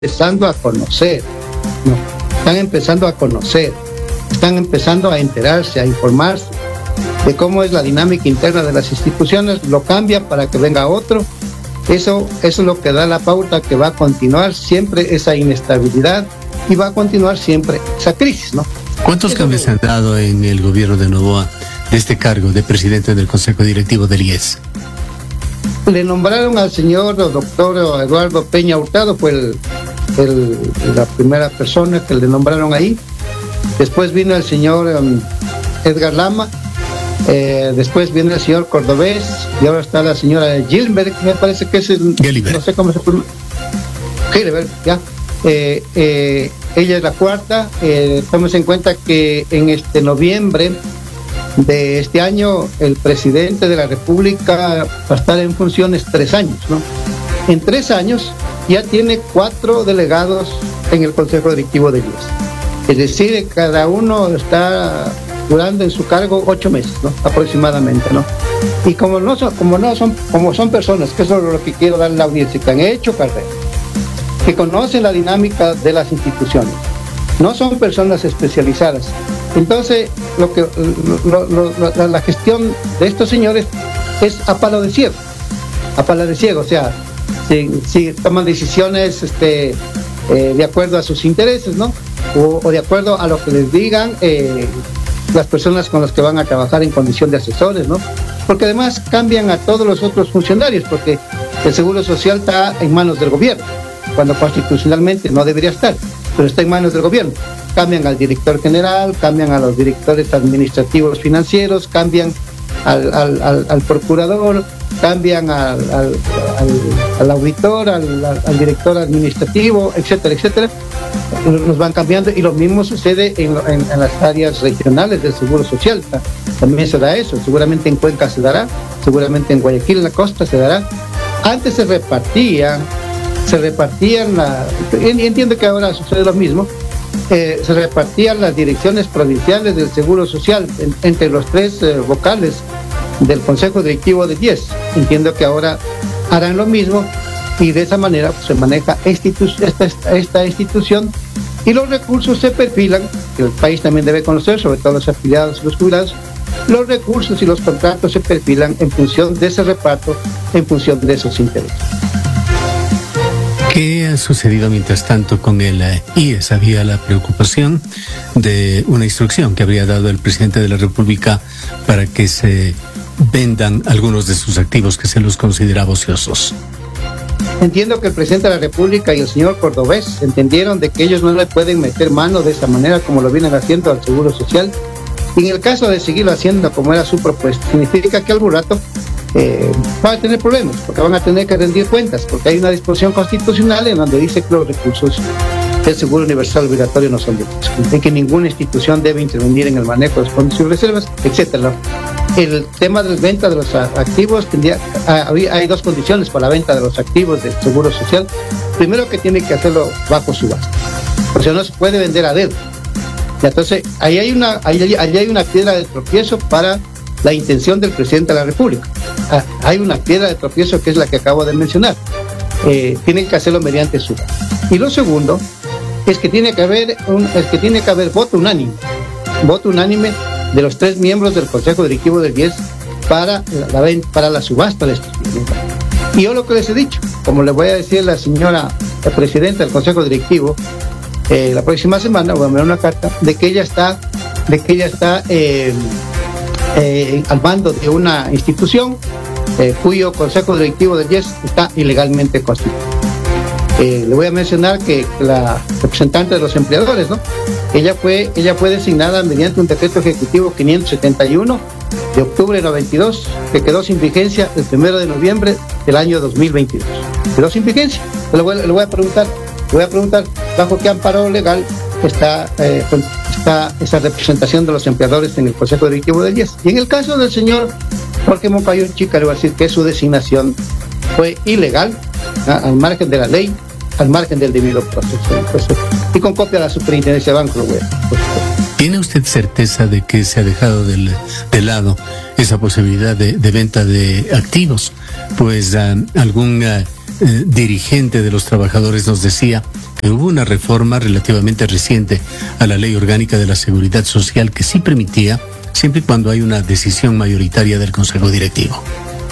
empezando a conocer, ¿no? Están empezando a conocer, están empezando a enterarse, a informarse de cómo es la dinámica interna de las instituciones, lo cambia para que venga otro. Eso es lo que da la pauta que va a continuar siempre esa inestabilidad y va a continuar siempre esa crisis, ¿no? ¿Cuántos cambios se han dado en el gobierno de Noboa de este cargo de presidente del Consejo Directivo del IES? Le nombraron al señor doctor Eduardo Peña Hurtado, fue la primera persona que le nombraron ahí. Después vino el señor Edgar Lama, después viene el señor Cordobés, y ahora está la señora Gilbert, me parece que es no sé cómo se pronuncia. Gilbert, ya. Ella es la cuarta. Tomemos en cuenta que en noviembre de este año el presidente de la República va a estar en funciones 3 años, ¿no? En 3 años ya tiene 4 delegados en el Consejo Directivo del IES. Es decir, cada uno está durando en su cargo 8 meses, ¿no? Aproximadamente, ¿no? Y como son personas, que eso es lo que quiero dar a la audiencia, que han hecho carrera, que conocen la dinámica de las instituciones, no son personas especializadas. Entonces, la gestión de estos señores es a palo de ciego, o sea, si toman decisiones de acuerdo a sus intereses, ¿no? O de acuerdo a lo que les digan las personas con las que van a trabajar en condición de asesores, ¿no? Porque además cambian a todos los otros funcionarios, porque el Seguro Social está en manos del gobierno, cuando constitucionalmente no debería estar, pero está en manos del gobierno. Cambian al director general, cambian a los directores administrativos financieros, cambian al procurador, cambian al auditor, al director administrativo, etcétera, etcétera. Nos van cambiando, y lo mismo sucede en las áreas regionales del Seguro Social. También se da eso, seguramente en Cuenca se dará, seguramente en Guayaquil, en la costa, se dará. Antes se repartían y entiendo que ahora sucede lo mismo, se repartían las direcciones provinciales del Seguro Social entre los 3 vocales del Consejo Directivo del IES. Entiendo que ahora harán lo mismo, y de esa manera pues, se maneja esta institución, y los recursos se perfilan, que el país también debe conocer, sobre todo los afiliados y los jubilados. Los recursos y los contratos se perfilan en función de ese reparto, en función de esos intereses. ¿Qué ha sucedido mientras tanto con el IES? Había la preocupación de una instrucción que habría dado el presidente de la República para que se vendan algunos de sus activos que se los consideraba ociosos. Entiendo que el presidente de la República y el señor Cordobés entendieron de que ellos no le pueden meter mano de esa manera como lo vienen haciendo al Seguro Social. Y en el caso de seguirlo haciendo como era su propuesta, significa que algún rato van a tener problemas, porque van a tener que rendir cuentas, porque hay una disposición constitucional en donde dice que los recursos del Seguro Universal Obligatorio no son de que ninguna institución debe intervenir en el manejo de los fondos y reservas, etcétera. El tema de la venta de los activos hay 2 condiciones para la venta de los activos del Seguro Social. Primero, que tiene que hacerlo bajo subasta, o sea, no se puede vender a dedo. Entonces, ahí hay una piedra de tropiezo para la intención del presidente de la República. Hay una piedra de tropiezo que es la que acabo de mencionar. Tienen que hacerlo mediante subasta. Y lo segundo es que tiene que haber voto unánime de los 3 miembros del Consejo Directivo del IES para la subasta de estos bienes. Y yo lo que les he dicho, como le voy a decir a la señora presidenta del Consejo Directivo, la próxima semana voy a enviar una carta de que ella está al mando de una institución cuyo Consejo Directivo del IES está ilegalmente constituido. Le voy a mencionar que la representante de los empleadores, ¿no? Ella fue designada mediante un decreto ejecutivo 571 de octubre de 92, que quedó sin vigencia el 1 de noviembre del año 2022. Quedó sin vigencia. Le voy a preguntar bajo qué amparo legal está esa representación de los empleadores en el Consejo Directivo del IES. Y en el caso del señor Jorge Moncayo Chica, le voy a decir que su designación fue ilegal, al margen de la ley, al margen del debido proceso. Y con copia de la Superintendencia de Banco. ¿Tiene usted certeza de que se ha dejado de lado esa posibilidad de venta de activos? Pues algún dirigente de los trabajadores nos decía que hubo una reforma relativamente reciente a la Ley Orgánica de la Seguridad Social que sí permitía, siempre y cuando hay una decisión mayoritaria del Consejo Directivo.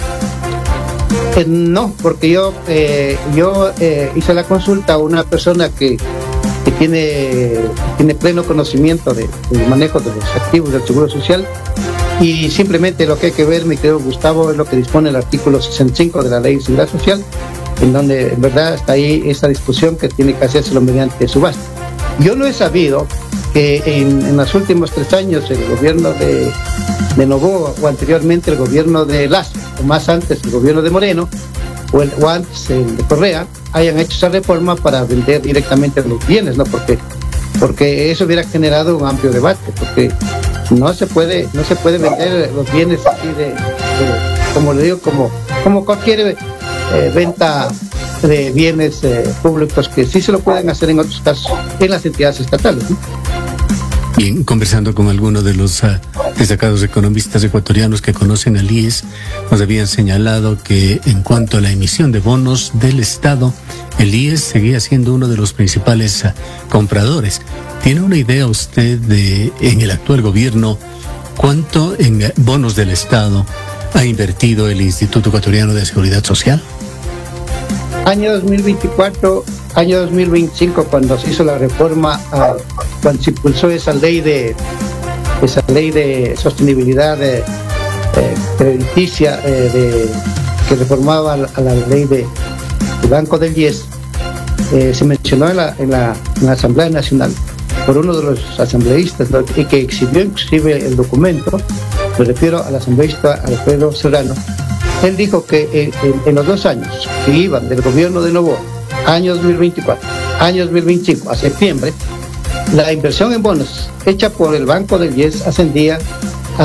No, porque yo hice la consulta a una persona que tiene pleno conocimiento del manejo de los activos del Seguro Social, y simplemente lo que hay que ver, mi querido Gustavo, es lo que dispone el artículo 65 de la Ley de Seguridad Social, en donde en verdad está ahí esa discusión que tiene que hacérselo mediante subasta. Yo no he sabido que en los últimos 3 años el gobierno de Noboa, o anteriormente el gobierno de Lazo, o más antes el gobierno de Moreno, o antes el de Correa, hayan hecho esa reforma para vender directamente los bienes, ¿no? Porque eso hubiera generado un amplio debate, porque no se puede vender los bienes así como le digo, como cualquier venta de bienes públicos, que sí se lo pueden hacer en otros casos en las entidades estatales, ¿no? Bien, conversando con algunos de los destacados economistas ecuatorianos que conocen al IES, nos habían señalado que en cuanto a la emisión de bonos del Estado, el IES seguía siendo uno de los principales compradores. ¿Tiene una idea usted de, en el actual gobierno, cuánto en bonos del Estado ha invertido el Instituto Ecuatoriano de Seguridad Social? Año 2024, año 2025, cuando se hizo la reforma, cuando se impulsó esa ley de sostenibilidad crediticia, que reformaba a la ley del Banco del IES, se mencionó en la Asamblea Nacional por uno de los asambleístas, ¿no?, y que exhibió inclusive el documento. Me refiero al asambleísta Alfredo Serrano. Él dijo que en los 2 años que iban del gobierno de Noboa, año 2024, año 2025, a septiembre, la inversión en bonos hecha por el Banco del IES ascendía a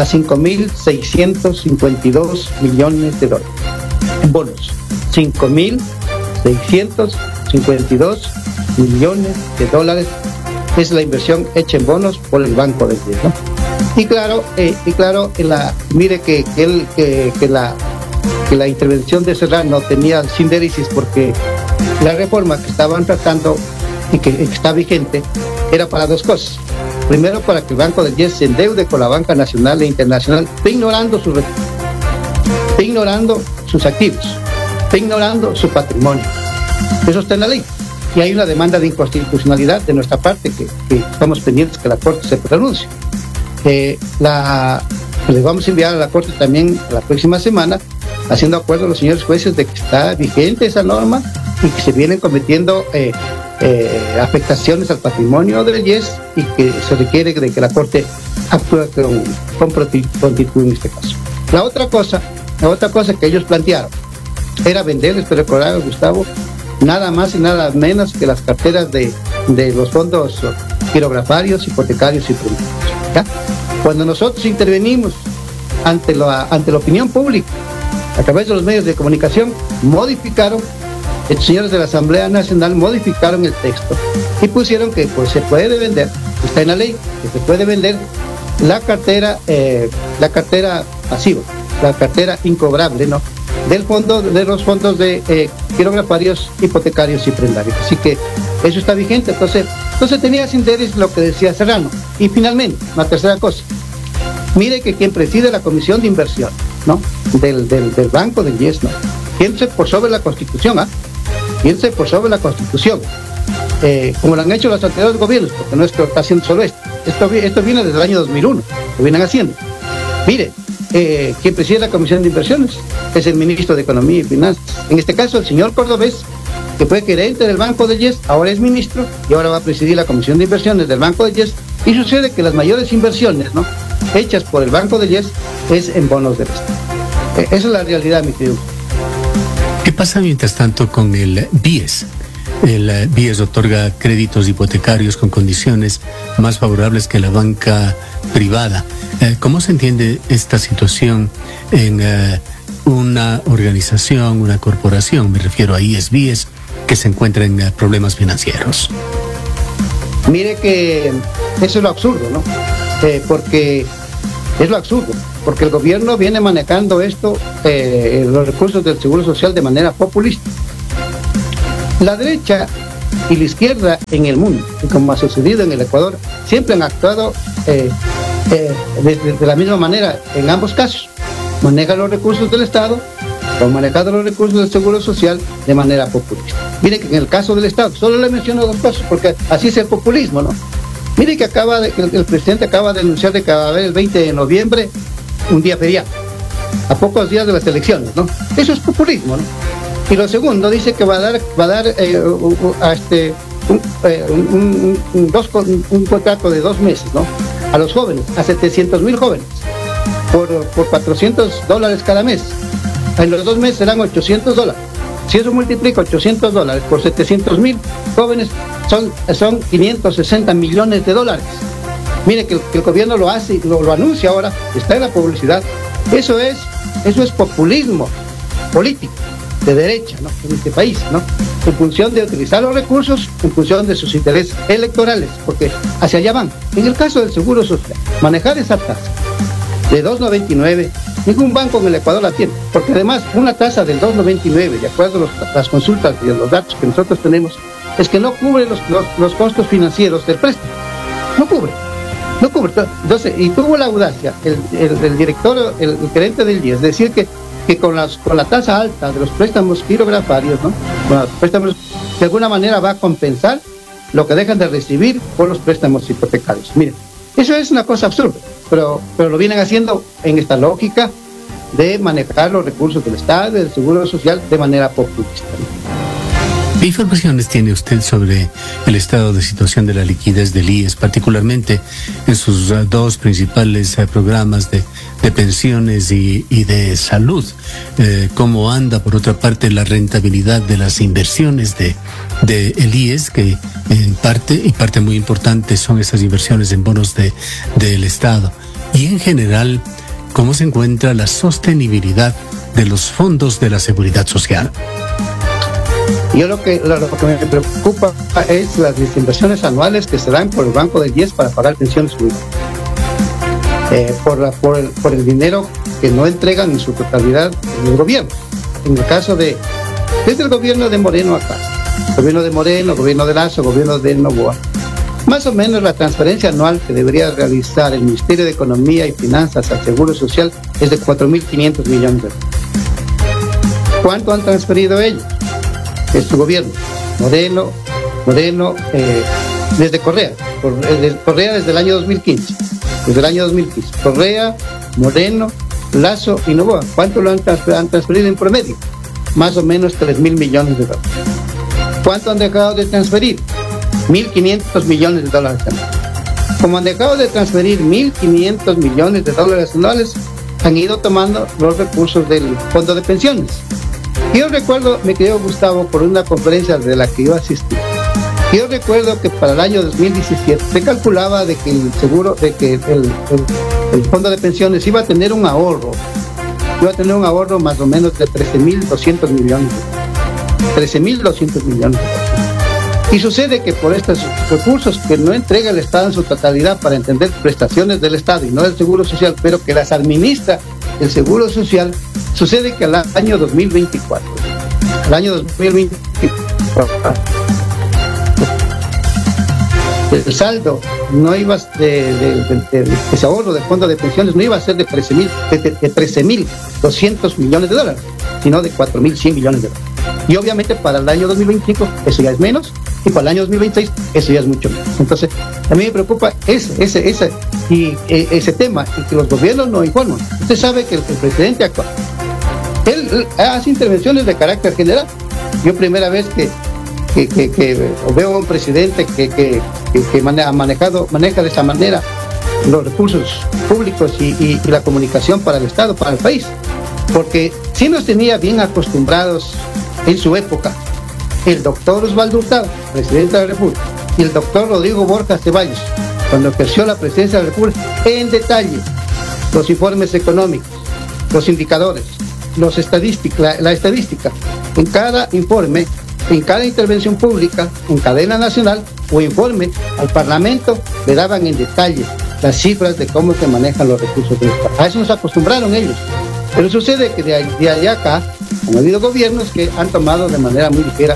5.652 millones de dólares. En bonos, 5.652 millones de dólares es la inversión hecha en bonos por el Banco del IES, ¿no? Y claro, mire que la intervención de Serrano tenía sindéresis, porque la reforma que estaban tratando y que está vigente era para 2 cosas. Primero, para que el Banco del IES se endeude con la banca nacional e internacional, ignorando sus activos, ignorando su patrimonio. Eso está en la ley. Y hay una demanda de inconstitucionalidad de nuestra parte que estamos pendientes que la Corte se pronuncie. Les vamos a enviar a la Corte también la próxima semana, haciendo acuerdo a los señores jueces de que está vigente esa norma y que se vienen cometiendo afectaciones al patrimonio del IES, y que se requiere de que la Corte actúe con prontitud en este caso. La otra cosa que ellos plantearon era venderles, pero recordar, Gustavo, nada más y nada menos que las carteras de los fondos quirografarios, hipotecarios y primarios, ¿ya? Cuando nosotros intervenimos ante la opinión pública, a través de los medios de comunicación, modificaron, estos señores de la Asamblea Nacional modificaron el texto y pusieron que pues se puede vender, está en la ley, que se puede vender la cartera pasiva, la cartera incobrable, ¿no?, de los fondos de quirografarios, hipotecarios y prendarios. Así que eso está vigente. Entonces tenía sin interés lo que decía Serrano. Y finalmente, una tercera cosa. Mire que quien preside la Comisión de Inversión, ¿no?, del Banco del IES, ¿no?, piense por sobre la Constitución, piense por sobre la Constitución, como lo han hecho los anteriores gobiernos, porque no es que está haciendo solo esto viene desde el año 2001, lo vienen haciendo. Mire, quien preside la Comisión de Inversiones es el ministro de Economía y Finanzas, en este caso el señor Cordobés, que fue gerente del Banco del IES, ahora es ministro y ahora va a presidir la Comisión de Inversiones del Banco del IES. Y sucede que las mayores inversiones, ¿no?, hechas por el Banco del IES es en bonos del Estado. Esa es la realidad, mi querido. ¿Qué pasa mientras tanto con el BIES? El BIES otorga créditos hipotecarios con condiciones más favorables que la banca privada. ¿Cómo se entiende esta situación en una organización, una corporación, me refiero a IES BIES, que se encuentra en problemas financieros? Mire que eso es lo absurdo, ¿no? Porque es lo absurdo, porque el gobierno viene manejando esto, los recursos del Seguro Social, de manera populista. La derecha y la izquierda en el mundo, y como ha sucedido en el Ecuador, siempre han actuado de la misma manera en ambos casos. Manejan los recursos del Estado, o manejando los recursos del Seguro Social de manera populista. Miren que en el caso del Estado, solo le menciono dos cosas, porque así es el populismo, ¿no? Miren que el presidente acaba de anunciar de que va a haber el 20 de noviembre un día feriado, a pocos días de las elecciones, ¿no? Eso es populismo, ¿no? Y lo segundo, dice que va a dar un contrato de 2 meses, ¿no? A los jóvenes, a 700,000 jóvenes, por $400 cada mes. En los 2 meses serán $800. Si eso multiplica $800 por 700,000 jóvenes, son 560 millones de dólares. Mire que el gobierno lo hace, lo anuncia ahora, está en la publicidad. Eso es populismo político de derecha, ¿no? En este país, ¿no? En función de utilizar los recursos, en función de sus intereses electorales, porque hacia allá van. En el caso del Seguro Social, manejar esa tasa de 2.99, ningún banco en el Ecuador la tiene, porque además una tasa del 2.99, de acuerdo a las consultas y los datos que nosotros tenemos, es que no cubre los costos financieros del préstamo. No cubre. Entonces, y tuvo la audacia el director, el gerente del IES, decir que con la tasa alta de los préstamos girografarios, ¿no? Con los préstamos, de alguna manera va a compensar lo que dejan de recibir por los préstamos hipotecarios. Miren, eso es una cosa absurda, pero lo vienen haciendo en esta lógica de manejar los recursos del Estado, del Seguro Social, de manera populista, ¿no? ¿Qué informaciones tiene usted sobre el estado de situación de la liquidez del IES, particularmente en sus dos principales programas de pensiones y de salud? ¿Cómo anda, por otra parte, la rentabilidad de las inversiones de el IES, que en parte muy importante son esas inversiones en bonos del Estado? Y en general, ¿cómo se encuentra la sostenibilidad de los fondos de la seguridad social? Yo lo que me preocupa es las desinversiones anuales que se dan por el Banco del IES para pagar pensiones por el dinero que no entregan en su totalidad el gobierno. En el caso desde el gobierno de Moreno acá, gobierno de Moreno, gobierno de Lazo, gobierno de Noboa, más o menos la transferencia anual que debería realizar el Ministerio de Economía y Finanzas al Seguro Social es de 4.500 millones de dólares. ¿Cuánto han transferido ellos? Es su gobierno, Moreno, desde Correa desde el año 2015, Correa, Moreno, Lazo y Noboa. ¿Cuánto lo han transferido en promedio? Más o menos 3.000 millones de dólares. ¿Cuánto han dejado de transferir? 1.500 millones de dólares anuales. Como han dejado de transferir 1.500 millones de dólares anuales, han ido tomando los recursos del fondo de pensiones. Yo recuerdo, mi querido Gustavo, por una conferencia de la que yo asistí, yo recuerdo que para el año 2017 se calculaba de que el fondo de pensiones iba a tener un ahorro más o menos de 13.200 millones. 13.200 millones. Y sucede que por estos recursos que no entrega el Estado en su totalidad, para entender prestaciones del Estado y no del Seguro Social, pero que las administra el Seguro Social, sucede que al año 2024, el saldo no iba de ese ahorro del fondo de pensiones no iba a ser de 13.200 millones de dólares, sino de 4.100 millones de dólares. Y obviamente para el año 2025 eso ya es menos, y para el año 2026 eso ya es mucho menos. Entonces, a mí me preocupa ese tema, y que los gobiernos no informan. Usted sabe que el presidente actual, él hace intervenciones de carácter general. Yo primera vez que veo a un presidente que maneja de esa manera los recursos públicos y la comunicación para el Estado, para el país. Porque sí nos tenía bien acostumbrados en su época el doctor Osvaldo Hurtado, presidente de la República, y el doctor Rodrigo Borja Ceballos, cuando ejerció la presidencia de la República, en detalle los informes económicos, los indicadores, la estadística, en cada informe, en cada intervención pública, en cadena nacional o informe al Parlamento, le daban en detalle las cifras de cómo se manejan los recursos del Estado. A eso nos acostumbraron ellos. Pero sucede que de allá acá han habido gobiernos que han tomado de manera muy ligera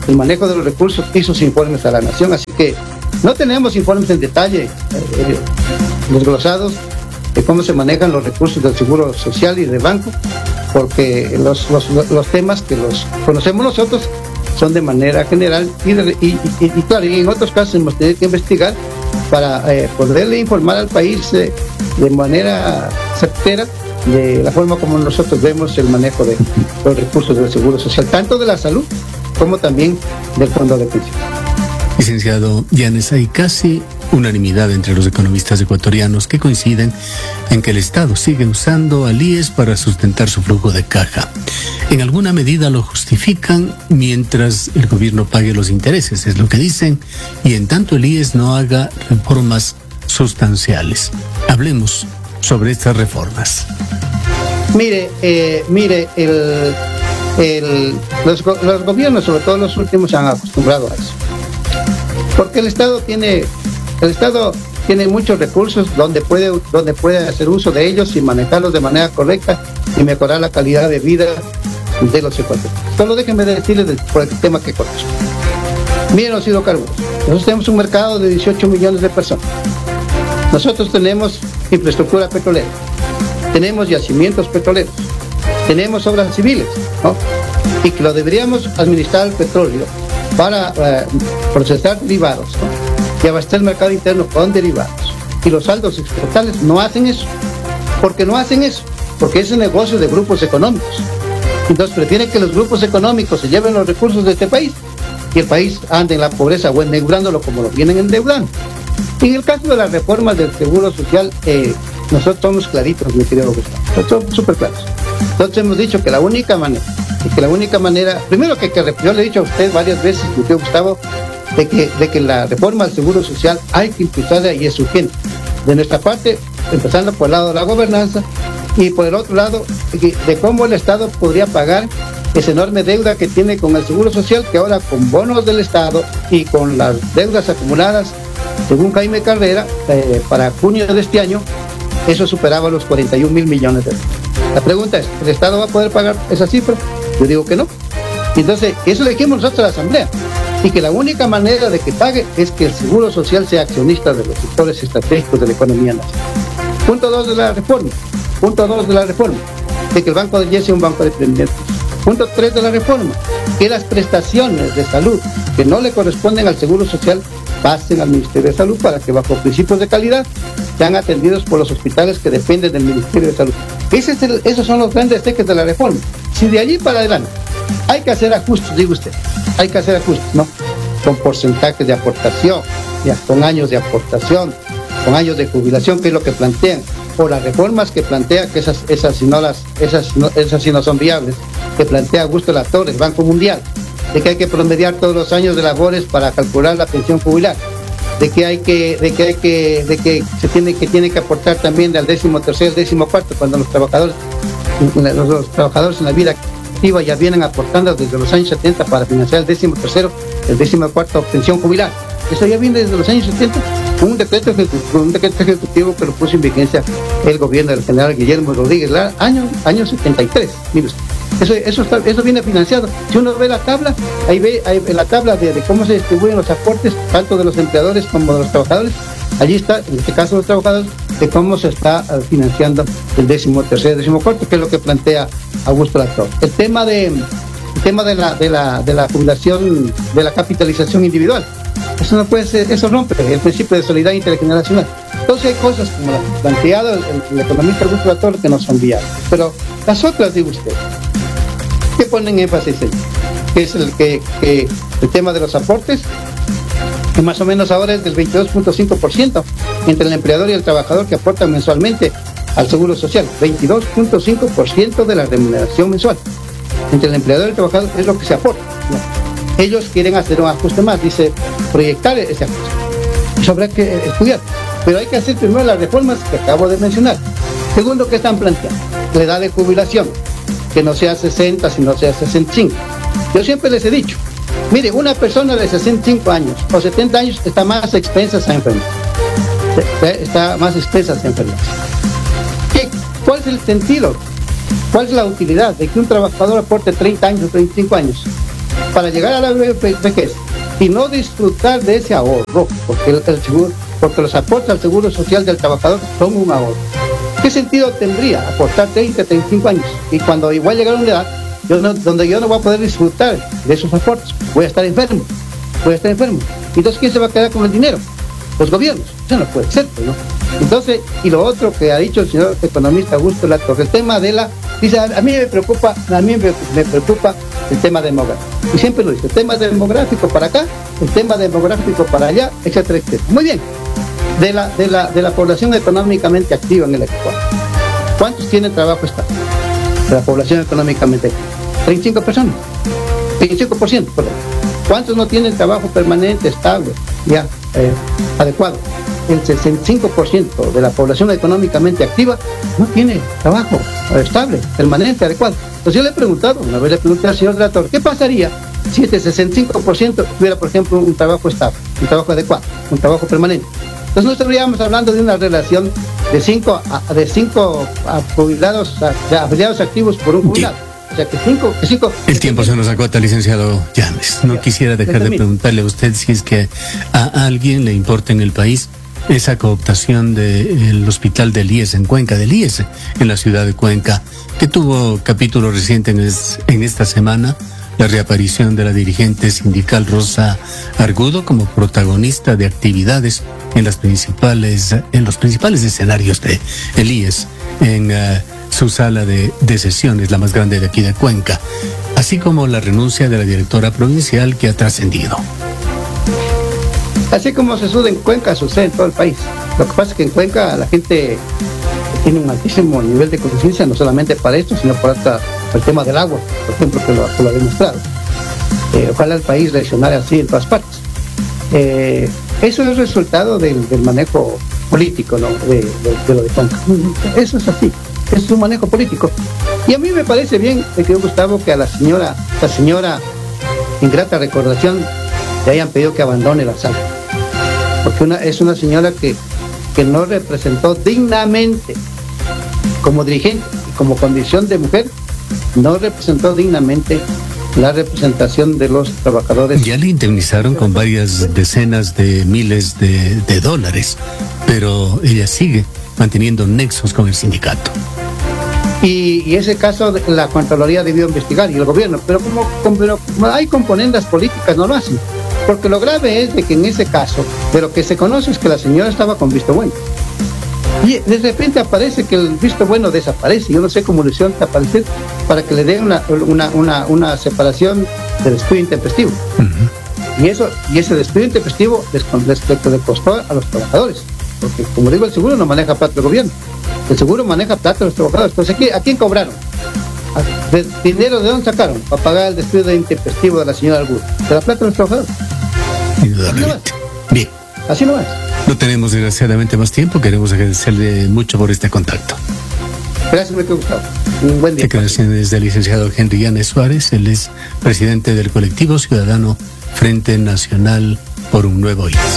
el manejo de los recursos y sus informes a la nación. Así que no tenemos informes en detalle desglosados de cómo se manejan los recursos del Seguro Social y del banco, porque los temas que los conocemos nosotros son de manera general y claro, y en otros casos hemos tenido que investigar para poderle informar al país de manera certera de la forma como nosotros vemos el manejo de los recursos del Seguro Social, tanto de la salud como también del fondo de pensión. Licenciado Llanes, hay casi unanimidad entre los economistas ecuatorianos que coinciden en que el Estado sigue usando al IES para sustentar su flujo de caja. En alguna medida lo justifican mientras el gobierno pague los intereses, es lo que dicen, y en tanto el IES no haga reformas sustanciales. Hablemos sobre estas reformas. Mire, los gobiernos, sobre todo los últimos, se han acostumbrado a eso. Porque el Estado tiene muchos recursos donde puede hacer uso de ellos y manejarlos de manera correcta y mejorar la calidad de vida de los ecuatorianos. Solo déjenme decirles por el tema que conozco. Miren los hidrocarburos. Nosotros tenemos un mercado de 18 millones de personas. Nosotros tenemos infraestructura petrolera, tenemos yacimientos petroleros, tenemos obras civiles, ¿no? Y que lo deberíamos administrar el petróleo para procesar derivados, ¿no? Y abastecer el mercado interno con derivados. Y los saldos estatales no hacen eso. ¿Por qué no hacen eso? Porque es un negocio de grupos económicos. Entonces prefieren que los grupos económicos se lleven los recursos de este país y el país ande en la pobreza o endeudándolo como lo vienen endeudando. En el caso de las reformas del Seguro Social, nosotros somos claritos, mi querido Gustavo. Nosotros somos súper claros. Nosotros hemos dicho que la única manera, primero que yo le he dicho a usted varias veces, mi querido Gustavo, de que la reforma del Seguro Social hay que impulsarla y es urgente. De nuestra parte, empezando por el lado de la gobernanza y por el otro lado, de cómo el Estado podría pagar esa enorme deuda que tiene con el Seguro Social, que ahora con bonos del Estado y con las deudas acumuladas, según Jaime Carrera, para junio de este año, eso superaba los 41 mil millones de euros. La pregunta es, ¿el Estado va a poder pagar esa cifra? Yo digo que no. Entonces, eso le dijimos nosotros a la Asamblea, y que la única manera de que pague es que el Seguro Social sea accionista de los sectores estratégicos de la economía nacional. Punto 2 de la reforma, de que el Banco de IES sea un banco de emprendimiento. Punto 3 de la reforma, que las prestaciones de salud que no le corresponden al Seguro Social pasen al Ministerio de Salud para que bajo principios de calidad sean atendidos por los hospitales que dependen del Ministerio de Salud. Esos son los grandes ejes de la reforma. Si de allí para adelante hay que hacer ajustes, digo usted, hay que hacer ajustes, ¿no? Con porcentajes de aportación, ya, con años de aportación, con años de jubilación, que es lo que plantean, o las reformas que plantea, que esas sí no son viables, que plantea Augusto Latorre, el Banco Mundial, de que hay que promediar todos los años de labores para calcular la pensión jubilar, de que tiene que aportar también del 13º al 14º, cuando los trabajadores en la vida activa ya vienen aportando desde los años 70 para financiar el 13º, el 14º pensión jubilar. Eso ya viene desde los años 70, con un decreto ejecutivo que lo puso en vigencia el gobierno del general Guillermo Rodríguez Lara, año 73. Mire usted. Eso viene financiado. Si uno ve la tabla, ahí ve la tabla de cómo se distribuyen los aportes, tanto de los empleadores como de los trabajadores. Allí está, en este caso los trabajadores, de cómo se está financiando el 13º, 14º, que es lo que plantea Augusto Latorre. El tema de la jubilación, de la capitalización individual, eso no puede ser, eso rompe el principio de solidaridad intergeneracional. Entonces hay cosas como la planteado el economista Augusto Latorre que no son viables. Pero las otras, digo usted, que ponen énfasis en, que es el tema de los aportes, que más o menos ahora es del 22.5% entre el empleador y el trabajador que aportan mensualmente al Seguro Social. 22.5% de la remuneración mensual entre el empleador y el trabajador es lo que se aporta. Ellos quieren hacer un ajuste más, dice, proyectar ese ajuste. Eso habrá que estudiar, pero hay que hacer primero las reformas que acabo de mencionar. Segundo, ¿qué están planteando? La edad de jubilación, que no sea 60, sino sea 65. Yo siempre les he dicho, mire, una persona de 65 años o 70 años está más expensa a enfermar. ¿Cuál es el sentido? ¿Cuál es la utilidad de que un trabajador aporte 30 años o 35 años? para llegar a la vejez y no disfrutar de ese ahorro, porque los aportes al seguro social del trabajador son un ahorro. ¿Qué sentido tendría aportar 30, 35 años y cuando igual llegar a una edad donde yo no voy a poder disfrutar de esos aportes? Voy a estar enfermo. Entonces, ¿quién se va a quedar con el dinero? Los gobiernos. Eso no puede ser, ¿no? Entonces, y lo otro que ha dicho el señor economista Augusto Latorre, el tema de dice, a mí me preocupa el tema demográfico. Y siempre lo dice, el tema demográfico para acá, el tema demográfico para allá, etcétera, etcétera. Muy bien. De la población económicamente activa en el Ecuador, ¿cuántos tienen trabajo estable? De la población económicamente activa, 35 personas, 25%, perdón. ¿Cuántos no tienen trabajo permanente, estable, ya adecuado? El 65% de la población económicamente activa no tiene trabajo estable, permanente, adecuado. Entonces yo le he preguntado, una vez le pregunté al señor Latorre, ¿qué pasaría si este 65% tuviera, por ejemplo, un trabajo estable, un trabajo adecuado, un trabajo permanente? Entonces no estaríamos hablando de una relación de 5 jubilados, afiliados activos por un jubilado. O sea que 5. El tiempo se nos agota, licenciado Llanes. No quisiera dejar de preguntarle a usted si es que a alguien le importa en el país esa cooptación del hospital del IES en Cuenca, del IES en la ciudad de Cuenca, que tuvo capítulo reciente en esta semana. La reaparición de la dirigente sindical Rosa Argudo como protagonista de actividades en los principales escenarios de el IES, en su sala de sesiones, la más grande de aquí de Cuenca, así como la renuncia de la directora provincial que ha trascendido. Así como se sucede en Cuenca, sucede en todo el país. Lo que pasa es que en Cuenca la gente tiene un altísimo nivel de conciencia, no solamente para esto, sino para el tema del agua, por ejemplo, que lo ha demostrado. Ojalá el país reaccionara así en todas partes. Eso es resultado del manejo político, ¿no? de lo de Cuenca. Eso es así, es un manejo político. Y a mí me parece bien, Gustavo, que a la señora ingrata recordación le hayan pedido que abandone la sala. Porque es una señora que no representó dignamente como dirigente y como condición de mujer, no representó dignamente la representación de los trabajadores. Ya le indemnizaron con varias decenas de miles de dólares, pero ella sigue manteniendo nexos con el sindicato. Y ese caso la Contraloría debió investigar y el gobierno, pero como hay componendas políticas no lo hacen. Porque lo grave es de que en ese caso, de lo que se conoce es que la señora estaba con visto bueno. Y de repente aparece que el visto bueno desaparece. Yo no sé cómo le hicieron aparecer para que le den una separación del despido intempestivo. Uh-huh. Y ese despido intempestivo les costó a los trabajadores. Porque, como digo, el seguro no maneja plata del gobierno. El seguro maneja plata de los trabajadores. Entonces, ¿a quién cobraron? ¿Dinero de dónde sacaron? Para pagar el despido intempestivo de la señora Argudo. ¿De la plata de los trabajadores? Indudablemente. Bien. Así no es. No tenemos desgraciadamente más tiempo. Queremos agradecerle mucho por este contacto. Gracias, Gustavo. Un buen día. Declaraciones del licenciado Henry Llanes Suárez. Él es presidente del colectivo ciudadano Frente Nacional por un Nuevo IES.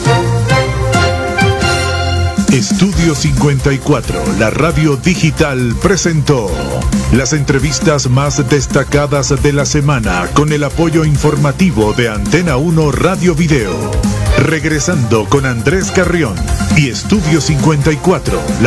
Estudio 54, la radio digital, presentó las entrevistas más destacadas de la semana con el apoyo informativo de Antena 1 Radio Video. Regresando con Andrés Carrión y Estudio 54, la